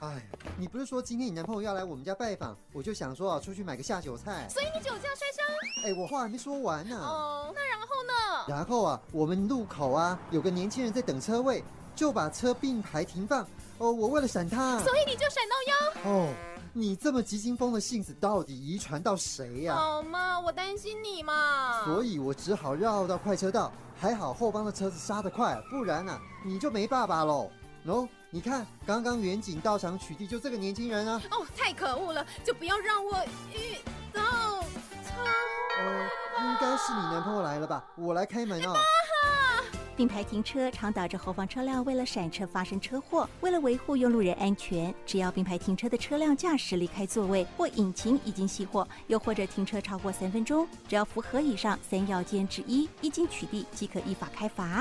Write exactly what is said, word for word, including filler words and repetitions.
哎，你不是说今天你男朋友要来我们家拜访，我就想说啊，出去买个下酒菜。 所以你酒驾摔伤？ 哎，我话还没说完呢、啊。 哦，那然后呢？ 然后啊，我们路口啊有个年轻人在等车位，就把车并排停放。哦，我为了闪他， 所以你就闪到腰。 哦，你这么急惊风的性子到底遗传到谁呀、啊？ 好嘛，我担心你嘛。 所以我只好绕到快车道，还好后方的车子刹得快，不然啊你就没爸爸喽。喏、哦，你看刚刚远景到场取缔就这个年轻人啊。 哦，太可恶了，就不要让我遇到车祸。 呃，应该是你男朋友来了吧？我来开门哦。 并排停车常导致后方车辆为了闪车发生车祸。为了维护用路人安全，只要并排停车的车辆驾驶离开座位，或引擎已经熄火，又或者停车超过三分钟，只要符合以上三要件之一，一经取缔即可依法开罚。